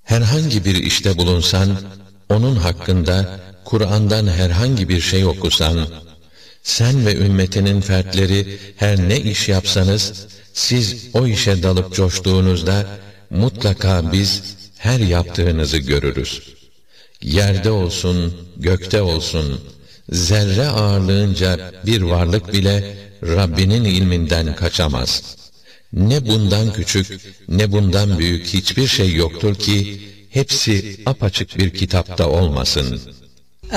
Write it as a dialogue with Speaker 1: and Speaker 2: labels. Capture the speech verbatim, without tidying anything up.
Speaker 1: Herhangi bir işte bulunsan, onun hakkında Kur'an'dan herhangi bir şey okusan, sen ve ümmetinin fertleri her ne iş yapsanız, siz o işe dalıp coştuğunuzda, mutlaka biz her yaptığınızı görürüz. Yerde olsun, gökte olsun, zerre ağırlığınca bir varlık bile Rabbinin ilminden kaçamaz. Ne bundan küçük, ne bundan büyük hiçbir şey yoktur ki, hepsi apaçık bir kitapta olmasın.